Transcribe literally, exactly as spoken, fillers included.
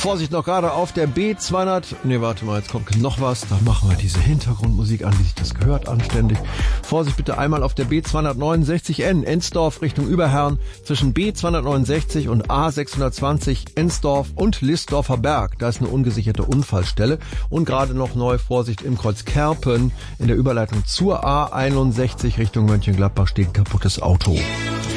Vorsicht, noch gerade auf der B zweihundert... Nee, warte mal, jetzt kommt noch was. Da machen wir diese Hintergrundmusik an, wie sich das gehört, anständig. Vorsicht bitte einmal auf der B zweihundertneunundsechzig N, Ensdorf Richtung Überherrn, zwischen B zweihundertneunundsechzig und A sechshundertzwanzig, Ensdorf und Listdorfer Berg. Da ist eine ungesicherte Unfallstelle. Und gerade noch neu, Vorsicht im Kreuz Kerpen, in der Überleitung zur A einundsechzig Richtung Mönchengladbach steht ein kaputtes Auto.